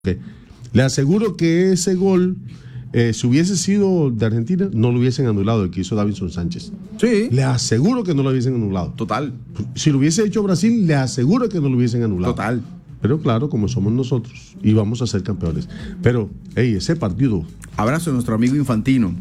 Okay. Le aseguro que ese gol, si hubiese sido de Argentina, no lo hubiesen anulado, el que hizo Davinson Sánchez. Sí. Le aseguro que no lo hubiesen anulado. Total. Si lo hubiese hecho Brasil, le aseguro que no lo hubiesen anulado. Total. Pero claro, como somos nosotros, y vamos a ser campeones. Pero, ese partido... Abrazo a nuestro amigo Infantino.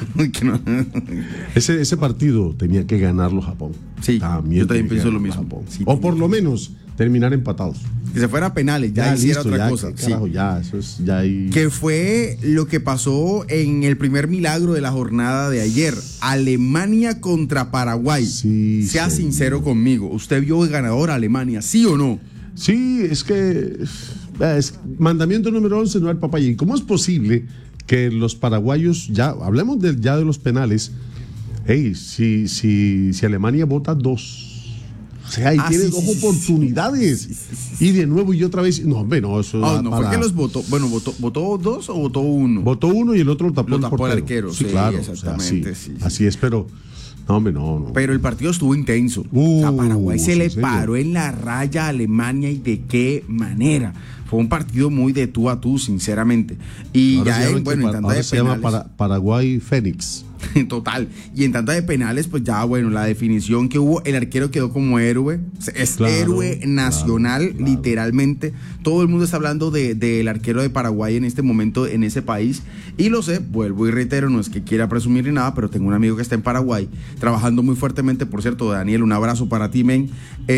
ese partido tenía que ganarlo Japón. Sí, yo también pienso lo mismo. Sí, o por lo menos terminar empatados. Que se fuera a penales, ya hiciera listo, otra ya, cosa. Carajo, sí. ya, eso es ya ahí. Que fue lo que pasó en el primer milagro de la jornada de ayer. Alemania contra Paraguay. Sí, sea señor. sincero conmigo. ¿Usted vio el ganador a Alemania, sí o no? Sí, es que mandamiento número 11 no al papayín. ¿Cómo es posible que los paraguayos, ya hablemos ya de los penales, si Alemania vota 2, o sea, ahí tiene dos oportunidades, y de nuevo y otra vez, no, hombre, no, eso no, fue que los votó, bueno, votó 2 o votó 1. Votó 1 y el otro lo tapó, el arquero. Sí, claro, exactamente, o sea, así es, pero no, hombre, no. Pero el partido estuvo intenso. Paraguay se le paró en la raya a Alemania, y de qué manera. Fue un partido muy de tú a tú, sinceramente. Y ahora ya en tanda de se penales. llama Paraguay Fénix. Total. Y en tanda de penales, pues ya, bueno, la definición que hubo, el arquero quedó como héroe. Es héroe nacional, literalmente. Todo el mundo está hablando del arquero de Paraguay en este momento en ese país. Y lo sé, vuelvo y reitero, no es que quiera presumir ni nada, pero tengo un amigo que está en Paraguay, trabajando muy fuertemente, por cierto, Daniel, un abrazo para ti, men.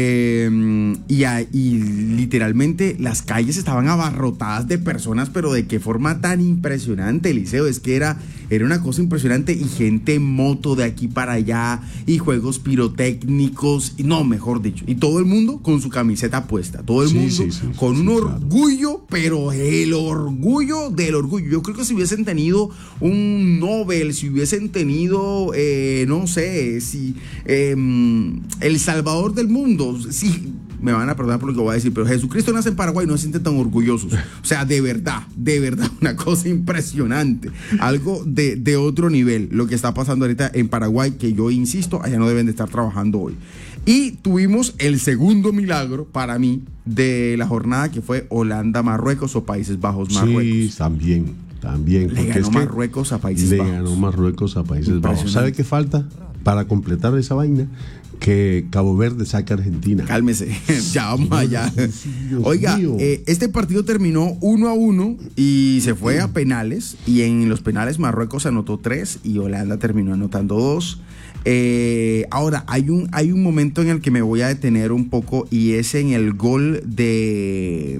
Y literalmente las calles estaban abarrotadas de personas, pero de qué forma tan impresionante, Eliseo. Es que era una cosa impresionante, y gente en moto de aquí para allá, y juegos pirotécnicos, y no, mejor dicho, y todo el mundo con su camiseta puesta, todo el mundo con un orgullo, pero el orgullo del orgullo. Yo creo que si hubiesen tenido un Nobel, si hubiesen tenido, no sé, si el Salvador del mundo, si... Me van a perdonar por lo que voy a decir, pero Jesucristo nace en Paraguay, no se sienten tan orgullosos. O sea, de verdad, una cosa impresionante. Algo de otro nivel, lo que está pasando ahorita en Paraguay, que yo insisto, allá no deben de estar trabajando hoy. Y tuvimos el segundo milagro, para mí, de la jornada, que fue Holanda-Marruecos o Países Bajos-Marruecos. Sí, también. Le ganó Marruecos a Países Bajos. Le ganó Marruecos a Países Bajos. ¿Sabe qué falta para completar esa vaina? Que Cabo Verde saque a Argentina. Cálmese, ya vamos allá. Oiga, este partido terminó 1-1 y se fue a penales. Y en los penales Marruecos anotó 3 y Holanda terminó anotando 2. Ahora, hay un momento en el que me voy a detener un poco, y es en el gol de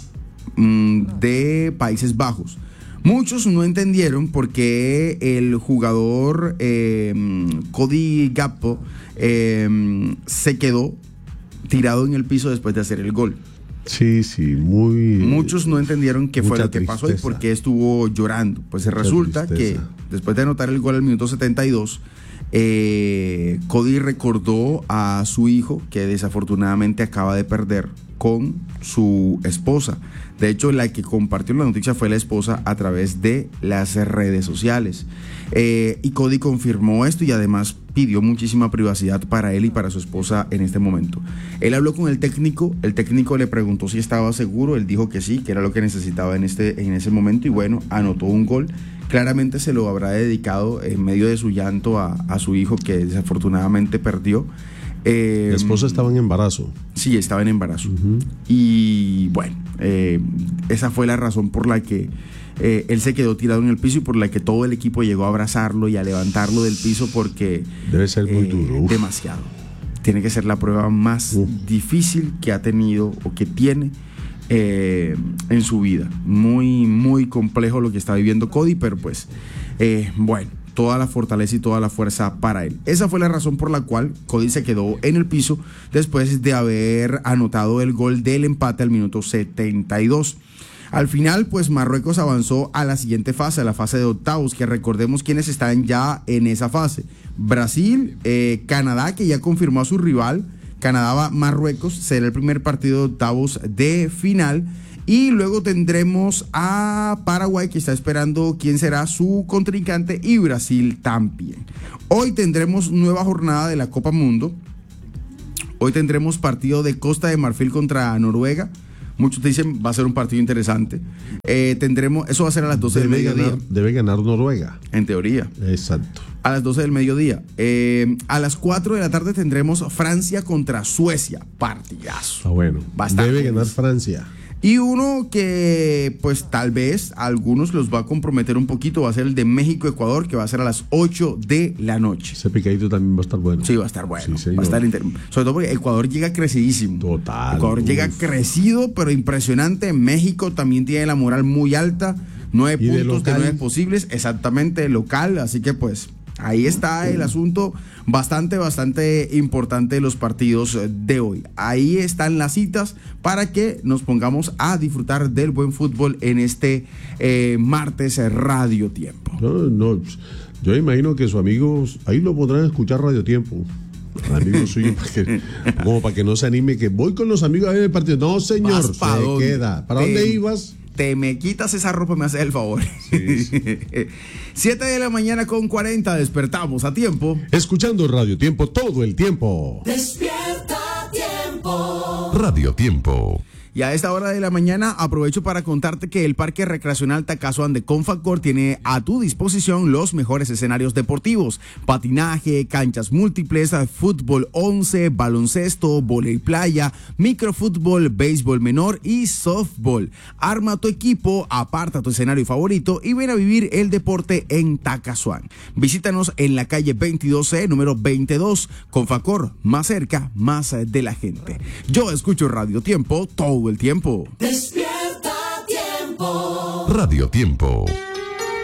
Países Bajos. Muchos no entendieron por qué el jugador Cody Gakpo se quedó tirado en el piso después de hacer el gol. Sí, muy... Muchos no entendieron qué fue lo que pasó y por qué estuvo llorando. Pues resulta que después de anotar el gol al minuto 72, Cody recordó a su hijo, que desafortunadamente acaba de perder con su esposa. De hecho, la que compartió la noticia fue la esposa a través de las redes sociales. Y Cody confirmó esto, y además pidió muchísima privacidad para él y para su esposa en este momento. Él habló con el técnico le preguntó si estaba seguro, él dijo que sí, que era lo que necesitaba en ese momento, y bueno, anotó un gol. Claramente se lo habrá dedicado en medio de su llanto a su hijo, que desafortunadamente perdió. La esposa estaba en embarazo. Sí, estaba en embarazo. Y bueno, esa fue la razón por la que él se quedó tirado en el piso, y por la que todo el equipo llegó a abrazarlo y a levantarlo del piso, porque debe ser muy duro. Demasiado. Tiene que ser la prueba más difícil que ha tenido o que tiene en su vida. Muy, muy complejo lo que está viviendo Cody, pero pues bueno, toda la fortaleza y toda la fuerza para él. Esa fue la razón por la cual Cody se quedó en el piso después de haber anotado el gol del empate al minuto 72. Al final, pues Marruecos avanzó a la siguiente fase, a la fase de octavos, que recordemos quiénes están ya en esa fase. Brasil, Canadá, que ya confirmó a su rival. Canadá va Marruecos, será el primer partido de octavos de final. Y luego tendremos a Paraguay, que está esperando quién será su contrincante, y Brasil también. Hoy tendremos nueva jornada de la Copa Mundo. Hoy tendremos partido de Costa de Marfil contra Noruega. Muchos dicen va a ser un partido interesante. Eso va a ser a las 12 del mediodía. Debe ganar Noruega. En teoría. Exacto. A las 12 del mediodía. A las 4 de la tarde tendremos Francia contra Suecia. Partidazo. Bueno. Debe ganar Francia. Y uno que pues tal vez a algunos los va a comprometer un poquito va a ser el de México-Ecuador, que va a ser a las 8 de la noche. Ese picadito también va a estar bueno. Sí, va a estar bueno. Sí, va a estar sobre todo porque Ecuador llega crecidísimo. Total. Ecuador llega crecido, pero impresionante. México también tiene la moral muy alta. 9 puntos de 9 posibles. Exactamente, local. Así que pues ahí está el asunto bastante importante de los partidos de hoy. Ahí están las citas para que nos pongamos a disfrutar del buen fútbol en este martes Radio Tiempo. No, yo imagino que sus amigos ahí lo podrán escuchar Radio Tiempo. Amigos suyos, como para que no se anime, que voy con los amigos a ver el partido. No, señor, se queda. ¿Para dónde ibas? Te me quitas esa ropa, me haces el favor. Sí. 7 de la mañana con 40, despertamos a tiempo. Escuchando Radio Tiempo todo el tiempo. Despierta Tiempo. Radio Tiempo. Y a esta hora de la mañana aprovecho para contarte que el Parque Recreacional Tacazón de Confacor tiene a tu disposición los mejores escenarios deportivos: patinaje, canchas múltiples, fútbol 11, baloncesto, vóley playa, microfútbol, béisbol menor y softball. Arma tu equipo, aparta tu escenario favorito y ven a vivir el deporte en Tacazón. Visítanos en la calle 22C, número 22, Confacor, más cerca, más de la gente. Yo escucho Radio Tiempo todo el tiempo. Despierta Tiempo. Radio Tiempo.